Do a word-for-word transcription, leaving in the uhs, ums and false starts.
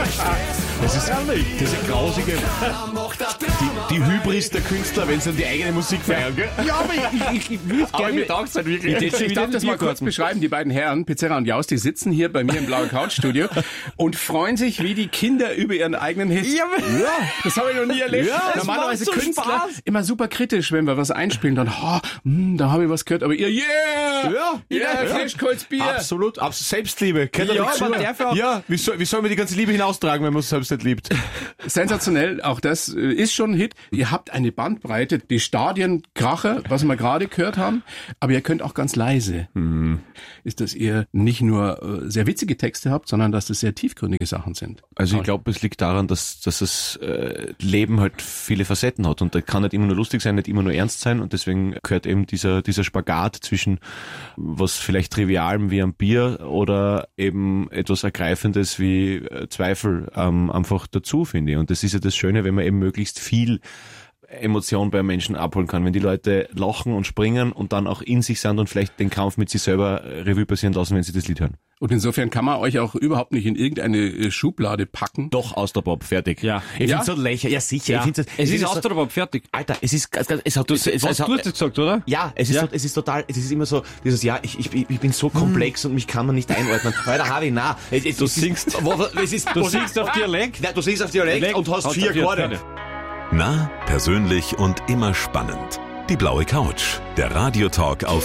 Das ist diese grausige, die, die Hybris der Künstler, wenn sie dann die eigene Musik feiern, gell? Ja, aber ich, ich, ich würde gerne... mir taugt es halt wirklich. Ich, ich darf das mal kurz beschreiben. Die beiden Herren, Pizzerra und Jaus, die sitzen hier bei mir im blauen Couch-Studio und freuen sich wie die Kinder über ihren eigenen Hit. Ja, ja, das habe ich noch nie erlebt. Ja, normalerweise so Künstler Spaß. immer super kritisch, wenn wir was einspielen, dann, oh, mh, da habe ich was gehört, aber ihr, yeah, ja, yeah, ja, Frischkolzbier. Absolut, absolut. Selbstliebe. Kennt ihr Ja, dazu? man darf auch- Ja, wie soll, wie soll man die ganze Liebe hinaustragen, wenn man es selbst nicht liebt? Sensationell, auch das äh, ist schon ein Hit. Ihr habt eine Bandbreite, die Stadienkracher, was wir gerade gehört haben, aber ihr könnt auch ganz leise. Mhm. Ist, dass ihr nicht nur äh, sehr witzige Texte habt, sondern dass das sehr tiefgründige Sachen sind. Also ich glaube, es liegt daran, dass, dass das äh, Leben halt viele Facetten hat und da kann nicht immer nur lustig sein, nicht immer nur ernst sein und deswegen gehört eben dieser, dieser Spagat zwischen was vielleicht Trivialem wie ein Bier oder eben etwas Ergreifendes wie äh, Zweifel ähm, einfach dazu, finde ich. Und das ist ja das Schöne, wenn man eben möglichst viel Emotion bei Menschen abholen kann, wenn die Leute lachen und springen und dann auch in sich sind und vielleicht den Kampf mit sich selber Revue passieren lassen, wenn sie das Lied hören. Und insofern kann man euch auch überhaupt nicht in irgendeine Schublade packen. Doch, Austropop, fertig. Ja. Ich Ja? find's so lächerlich. Ja, sicher. Ja. Ich find's, Es ist so, Austropop, fertig. Alter, es ist, es, es hat, es, es, Was, es hat, du hast das gesagt, oder? ja, es ist, Ja. So, es ist total, es ist immer so, dieses, ja, ich, ich, ich bin so komplex und mich kann man nicht einordnen. Alter, Harvey, na, es, es, Du es singst- ist, wo, es ist, Du singst auf Dialekt. Ja, du singst auf Dialekt Dialekt und hast und vier vier Akkorde. Akkorde. Nah, persönlich und immer spannend. Die blaue Couch, der Radiotalk auf